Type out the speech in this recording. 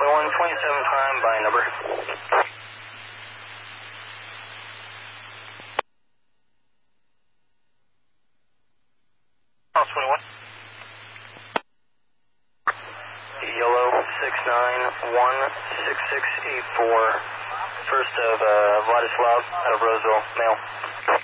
27 prime by number. House 21. Yellow 6916684. First of Vladislav out of Roseville, male.